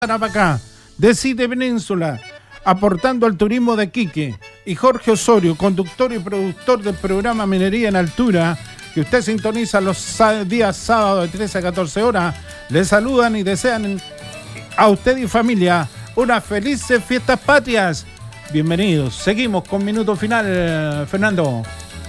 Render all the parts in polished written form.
Tarapacá, de Cite Península, aportando al turismo de Iquique, y Jorge Osorio, conductor y productor del programa Minería en Altura, que usted sintoniza los días sábados de 13 a 14 horas, le saludan y desean a usted y familia unas felices fiestas patrias. Bienvenidos. Seguimos con Minuto Final, Fernando.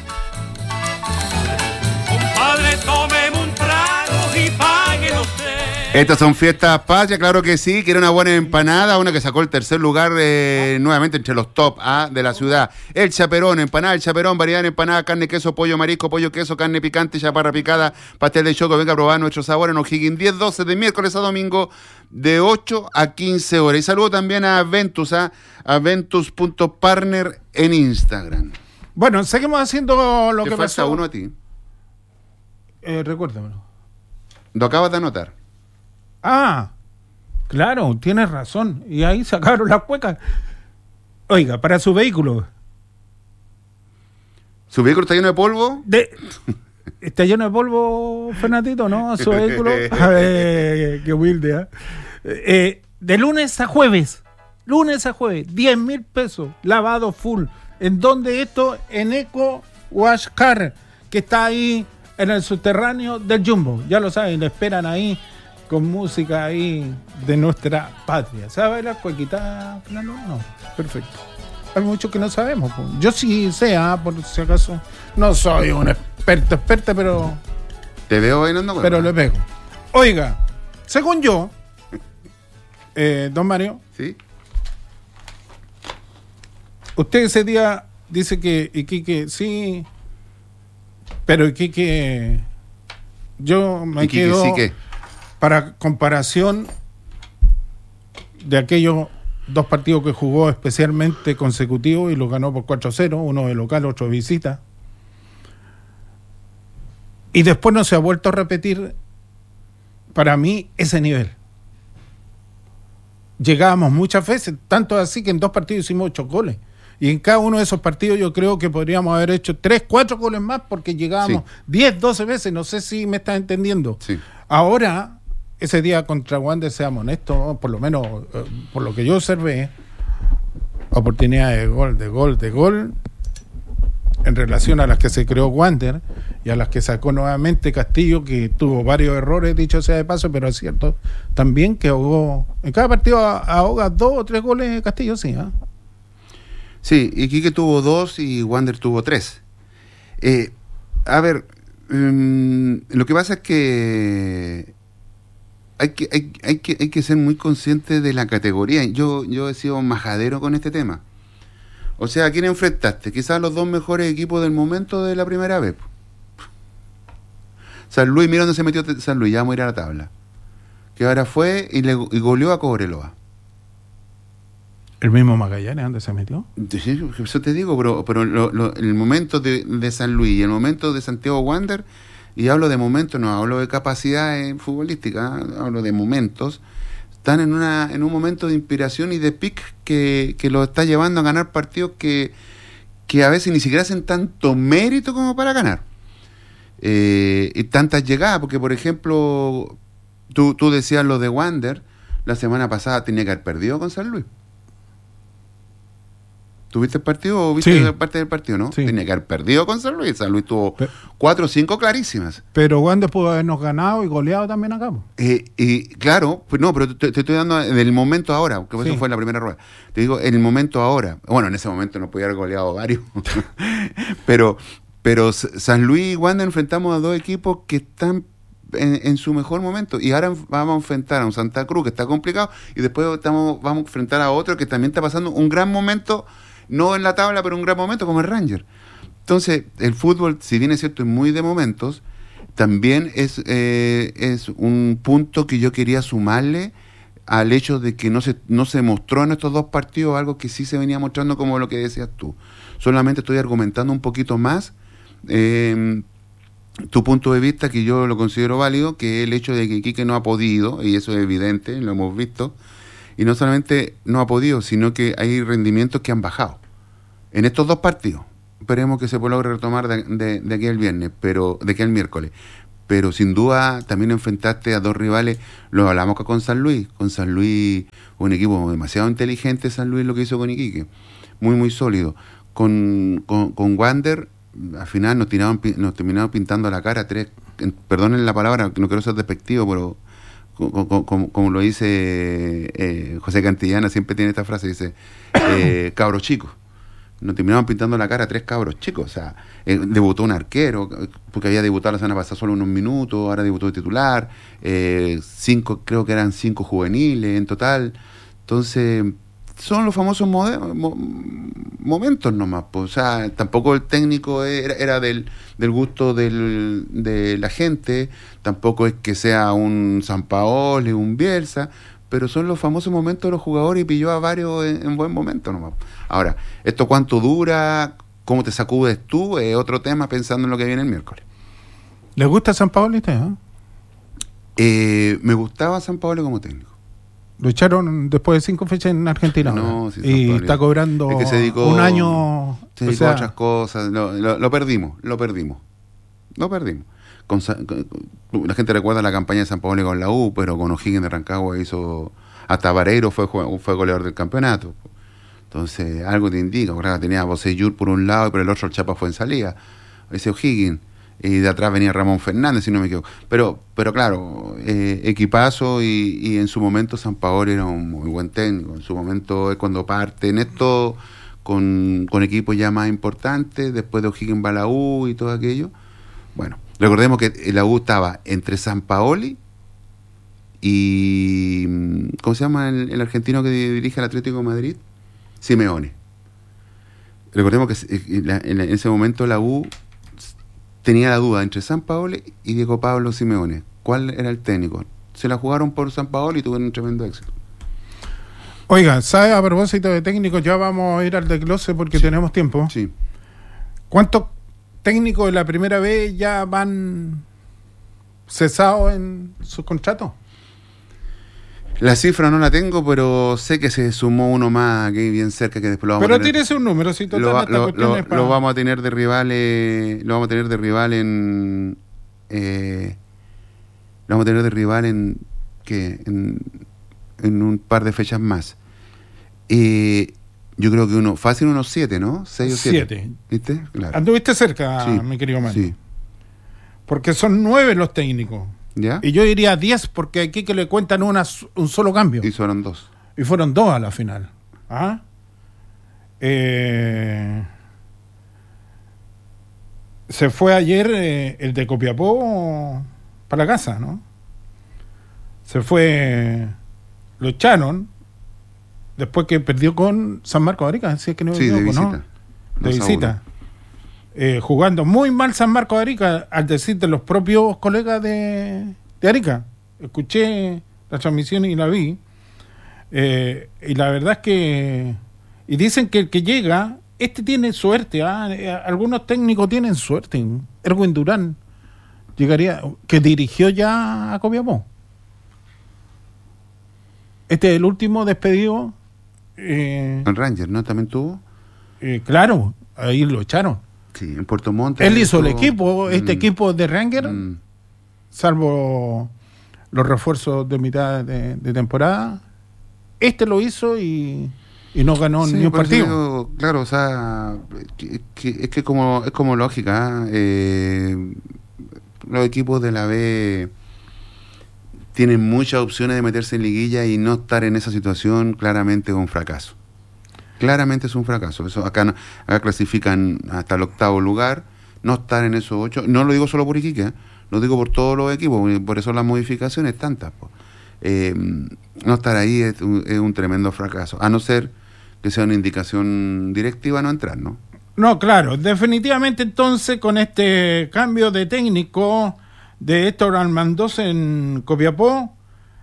Compadre, tómeme un trago y páguelo usted. Estas son fiestas patrias, claro que sí. Quiere una buena empanada, una que sacó el tercer lugar nuevamente entre los top A de la ciudad. El Chaperón, empanada, el Chaperón, variedad de empanada, carne, queso, pollo, marisco, pollo, queso, carne picante, chaparra picada, pastel de choco. Venga a probar nuestro sabor en O'Higgins 10-12 de miércoles a domingo de 8 a 15 horas. Y saludo también a Ventus, a Ventus.partner en Instagram. Bueno, seguimos haciendo lo que falta pasó. Uno a ti. Recuérdamelo. Lo acabas de anotar. Ah, claro, tienes razón. Y ahí sacaron las cuecas. Oiga, para su vehículo. ¿Su vehículo está lleno de polvo? ¿Está lleno de polvo, Fernandito? ¿No? Su vehículo. A ver, qué humilde, ¿eh? De lunes a jueves. 10,000 pesos. Lavado full. ¿En dónde esto? En Eco Wash Car, que está ahí en el subterráneo del Jumbo. Ya lo saben, le esperan ahí con música ahí de nuestra patria. ¿Sabe bailar cuequita, Fernando? No, perfecto. Hay muchos que no sabemos. Pues. Yo sí sé, por si acaso. No soy un experta, pero... Te veo bailando. Pero le pego. Oiga, según yo, don Mario. ¿Sí? Usted ese día dice que Iquique sí, pero Iquique... Yo me Iquique quedo... sí que... Para comparación de aquellos dos partidos que jugó especialmente consecutivos y los ganó por 4-0, uno de local, otro de visita. Y después no se ha vuelto a repetir, para mí, ese nivel. Llegábamos muchas veces, tanto así que en 2 partidos hicimos 8 goles. Y en cada uno de esos partidos yo creo que podríamos haber hecho 3, 4 goles más porque llegábamos 10, 12 veces. No sé si me estás entendiendo. Sí. Ahora... Ese día contra Wander, seamos honestos, por lo menos por lo que yo observé, oportunidad de gol, en relación a las que se creó Wander y a las que sacó nuevamente Castillo, que tuvo varios errores, dicho sea de paso, pero es cierto también que ahogó, en cada partido ahoga 2 o 3 goles Castillo, sí. Sí, Iquique tuvo 2 y Wander tuvo 3. A ver, lo que pasa es que hay que ser muy consciente de la categoría. Yo he sido majadero con este tema. O sea, ¿a quién enfrentaste? Quizás los 2 mejores equipos del momento de la primera vez. San Luis, mira dónde se metió San Luis, ya vamos a ir a la tabla. Que ahora fue y goleó a Cobreloa. ¿El mismo Magallanes dónde se metió? Sí, eso te digo, pero el momento de San Luis y el momento de Santiago Wander... Y hablo de momentos, no hablo de capacidades futbolísticas, hablo de momentos. Están en un momento de inspiración y de pick que lo está llevando a ganar partidos que a veces ni siquiera hacen tanto mérito como para ganar. Y tantas llegadas, porque por ejemplo, tú decías lo de Wander, la semana pasada tenía que haber perdido con San Luis. ¿Tuviste el partido o viste parte del partido, no? Sí. Tenía que haber perdido con San Luis. San Luis tuvo 4 o 5 clarísimas. Pero Wander pudo habernos ganado y goleado también acá. Y claro, pues no, pero te estoy dando del momento ahora, porque eso fue la primera rueda. Te digo, en el momento ahora. Bueno, en ese momento no podía haber goleado varios. pero San Luis y Wander enfrentamos a 2 equipos que están en su mejor momento. Y ahora vamos a enfrentar a un Santa Cruz que está complicado. Y después vamos a enfrentar a otro que también está pasando un gran momento. No en la tabla, pero un gran momento como el Ranger. Entonces, el fútbol, si bien es cierto, es muy de momentos, también es un punto que yo quería sumarle al hecho de que no se mostró en estos 2 partidos algo que sí se venía mostrando, como lo que decías tú. Solamente estoy argumentando un poquito más tu punto de vista, que yo lo considero válido, que es el hecho de que Iquique no ha podido, y eso es evidente, lo hemos visto. Y no solamente no ha podido, sino que hay rendimientos que han bajado. En estos 2 partidos. Esperemos que se pueda retomar de aquí al viernes, de aquí al miércoles. pero sin duda también enfrentaste a dos rivales, lo hablamos acá con San Luis, un equipo demasiado inteligente, San Luis lo que hizo con Iquique, muy muy sólido, con Wander, al final nos terminaron pintando la cara tres, perdonen la palabra, no quiero ser despectivo, pero como lo dice José Cantillana, siempre tiene esta frase, dice, cabros chicos. Nos terminaban pintando la cara tres cabros chicos. O sea, debutó un arquero, porque había debutado la semana pasada solo unos minutos, ahora debutó de titular, creo que eran 5 juveniles en total. Entonces, son los famosos momentos nomás. Pues. O sea, tampoco el técnico era del gusto de la gente, tampoco es que sea un Sampaoli, un Bielsa, pero son los famosos momentos de los jugadores y pilló a varios en buen momento nomás. Ahora, ¿esto cuánto dura? ¿Cómo te sacudes tú? Es otro tema pensando en lo que viene el miércoles. ¿Le gusta Sampaoli a usted? Me gustaba Sampaoli como técnico. Lo echaron después de 5 fechas en Argentina. No, sí, y Sampaoli está cobrando es que se dedicó, un año. Se dedicó a otras cosas. Lo perdimos. La gente recuerda la campaña de Sampaoli con la U, pero con O'Higgins de Rancagua hizo... Hasta Vareiro fue goleador del campeonato. Entonces, algo te indica. Ahora tenía a Bocellur por un lado y por el otro el Chapa fue en salida. Ese O'Higgins. Y de atrás venía Ramón Fernández, si no me equivoco. Pero claro, equipazo y en su momento Sampaoli era un muy buen técnico. En su momento es cuando parte en esto con equipos ya más importantes, después de O'Higgins va a la U y todo aquello. Bueno, recordemos que la U estaba entre Sampaoli y... ¿Cómo se llama el argentino que dirige el Atlético de Madrid? Simeone. Recordemos que en ese momento la U tenía la duda entre Sampaoli y Diego Pablo Simeone. ¿Cuál era el técnico? Se la jugaron por Sampaoli y tuvieron un tremendo éxito. Oiga, ¿sabe a propósito de técnicos? Ya vamos a ir al desglose porque tenemos tiempo. Sí. ¿Cuántos técnicos de la primera vez ya van cesados en sus contratos? La cifra no la tengo, pero sé que se sumó uno más aquí bien cerca que después lo vamos a tener. Pero tírese un número, si total lo vamos a tener de rival, lo vamos a tener de rival en un par de fechas más. Yo creo que unos 7, ¿no? 6 o 7. ¿Viste? Claro. Anduviste cerca, sí, mi querido Mario. Sí. Porque son 9 los técnicos. ¿Ya? Y yo diría 10 porque aquí que le cuentan un solo cambio. Y fueron 2. Y fueron 2 a la final. ¿Ah? Se fue ayer el de Copiapó para la casa, ¿no? Se fue... Lo echaron después que perdió con San Marcos de Arica. Así es que no, sí, de visita. ¿no? De visita. Jugando muy mal San Marcos de Arica, al decir de los propios colegas de Arica. Escuché la transmisión y la vi, y la verdad es que y dicen que el que llega, tiene suerte, algunos técnicos tienen suerte. Erwin Durán llegaría, que dirigió ya a Copiapó. Este es el último despedido. El Ranger, ¿no? ¿También tuvo? Claro, ahí lo echaron. Sí, en Puerto Montt. Él hizo el equipo, equipo de Ranger, salvo los refuerzos de mitad de temporada. Lo hizo y no ganó ni un partido. Digo, claro, o sea, es como lógica. Los equipos de la B tienen muchas opciones de meterse en liguilla y no estar en esa situación claramente es un fracaso. Claramente es un fracaso. Eso acá clasifican hasta el 8º lugar, no estar en esos 8. No lo digo solo por Iquique, lo digo por todos los equipos, por eso las modificaciones tantas. No estar ahí es un tremendo fracaso, a no ser que sea una indicación directiva no entrar, ¿no? No, claro, definitivamente entonces con este cambio de técnico de Héctor Almandoz en Copiapó,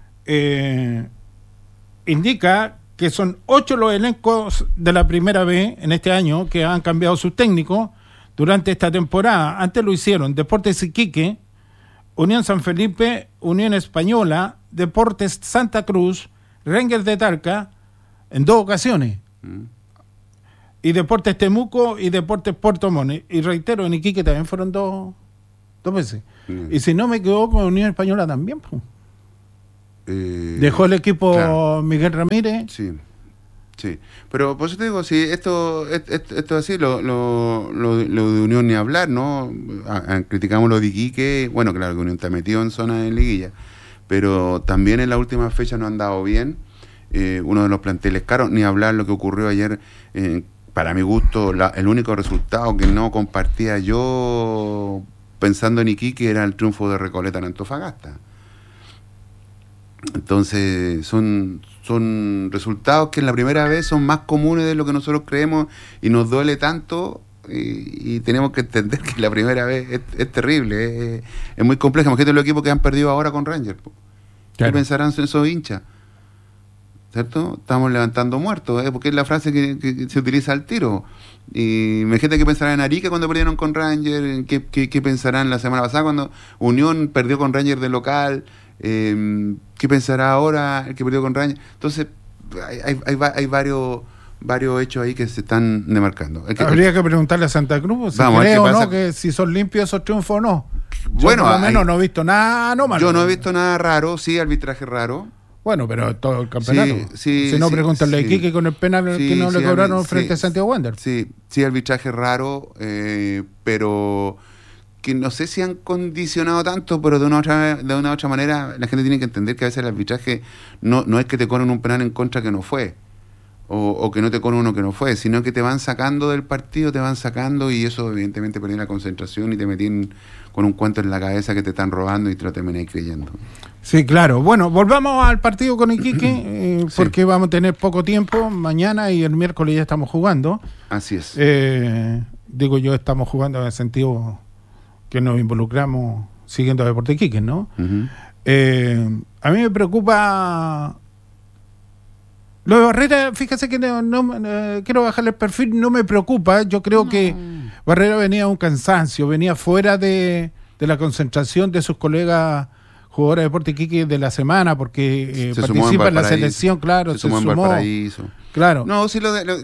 indica que son 8 los elencos de la primera vez en este año que han cambiado sus técnicos durante esta temporada. Antes lo hicieron Deportes Iquique, Unión San Felipe, Unión Española, Deportes Santa Cruz, Rangers de Talca, en 2 ocasiones. Y Deportes Temuco y Deportes Puerto Montt. Y reitero, en Iquique también fueron 2 2 veces. Y si no me equivoco, Unión Española también, pues. Dejó el equipo, claro. Miguel Ramírez. Sí. Pero por eso te digo, si esto es así, lo de Unión ni hablar, ¿no? Criticamos lo de Iquique, bueno, claro que Unión está metido en zona de liguilla, pero también en la última fecha no han dado bien. Uno de los planteles caros, ni hablar lo que ocurrió ayer, para mi gusto, el único resultado que no compartía yo pensando en Iquique era el triunfo de Recoleta en Antofagasta. Entonces son resultados que en la primera vez son más comunes de lo que nosotros creemos y nos duele tanto, y tenemos que entender que la primera vez es terrible, es muy compleja. Imagínate los equipos que han perdido ahora con Rangers. ¿Qué pensarán esos hinchas? ¿Cierto? Estamos levantando muertos, porque es la frase que se utiliza al tiro. Y imagínate qué pensarán en Arica cuando perdieron con Rangers, qué pensarán la semana pasada cuando Unión perdió con Rangers de local. ¿Qué pensará ahora el que perdió con Rangers? Entonces hay varios hechos ahí que se están demarcando. Habría que preguntarle a Santa Cruz si cree o no que si son limpios esos triunfos o no. Bueno, por lo menos no he visto nada anómalo. Yo no he visto nada raro, sí, arbitraje raro. Bueno, pero todo el campeonato. Si no, pregúntale a Iquique con el penal que no le cobraron frente a Santiago Wander. Sí, arbitraje raro, pero que no sé si han condicionado tanto, pero de una u otra manera la gente tiene que entender que a veces el arbitraje no es que te cobren un penal en contra que no fue, o que no te cobren uno que no fue, sino que te van sacando del partido, y eso evidentemente pierde la concentración y te meten con un cuento en la cabeza que te están robando y te lo termináis creyendo. Sí, claro. Bueno, volvamos al partido con Iquique, porque vamos a tener poco tiempo. Mañana y el miércoles ya estamos jugando. Así es. Digo yo, estamos jugando en el sentido que nos involucramos siguiendo a Deportes Iquique, ¿no? Uh-huh. A mí me preocupa lo de Barrera. Fíjese que no quiero bajarle el perfil, no me preocupa. Yo creo que Barrera venía a un cansancio, venía fuera de la concentración de sus colegas jugadores de Deportes Iquique de la semana, porque participa en la selección, claro, se sumó en Valparaíso. Claro. No, sí,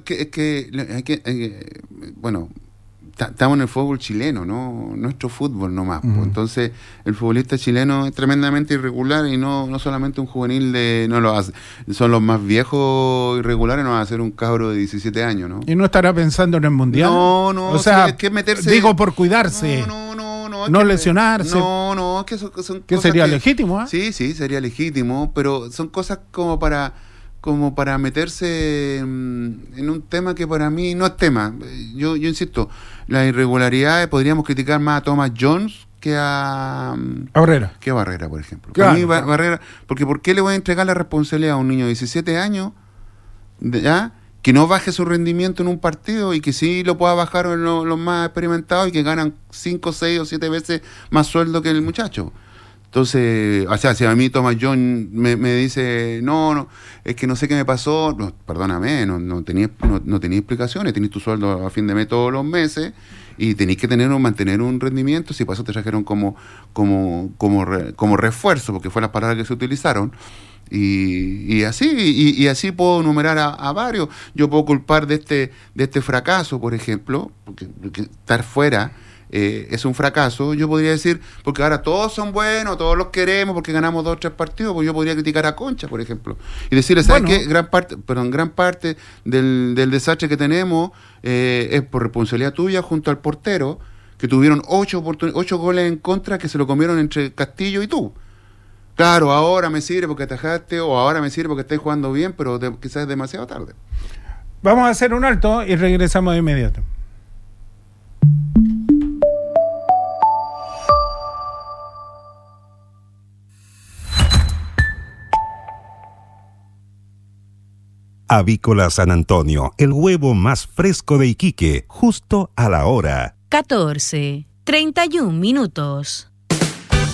bueno, estamos en el fútbol chileno, ¿no? Nuestro fútbol nomás. Uh-huh. Entonces, el futbolista chileno es tremendamente irregular, y no solamente un juvenil son los más viejos irregulares, no va a ser un cabro de 17 años, ¿no? ¿Y no estará pensando en el Mundial? No, o sea, es que meterse... Digo, por cuidarse. No lesionarse. No, es que son cosas que sería legítimo, ¿eh? Sí, sería legítimo, pero son cosas como para meterse en un tema que para mí no es tema. Yo insisto, las irregularidades podríamos criticar más a Thomas Jones que a Barrera, por ejemplo. Claro. A mí Barrera, porque ¿por qué le voy a entregar la responsabilidad a un niño de 17 años que no baje su rendimiento en un partido y que sí lo pueda bajar en los más experimentados y que ganan 5, 6 o 7 veces más sueldo que el muchacho? Entonces, o sea, si a mí Thomas John me dice, no, es que no sé qué me pasó, perdóname, no tenía explicaciones, tenés tu sueldo a fin de mes todos los meses y tenés que mantener un rendimiento. Si por eso te trajeron como refuerzo, porque fue las palabras que se utilizaron. Y así puedo enumerar a varios. Yo puedo culpar de este fracaso, por ejemplo, porque estar fuera es un fracaso. Yo podría decir, porque ahora todos son buenos, todos los queremos porque ganamos 2 o 3 partidos, pues yo podría criticar a Concha, por ejemplo, y decirle, ¿sabes qué? Gran parte del desastre que tenemos es por responsabilidad tuya junto al portero, que tuvieron 8 goles en contra que se lo comieron entre Castillo y tú. Claro, ahora me sirve porque atajaste, o ahora me sirve porque estáis jugando bien, pero quizás es demasiado tarde. Vamos a hacer un alto y regresamos de inmediato. Avícola San Antonio, el huevo más fresco de Iquique, justo a la hora. 14:31.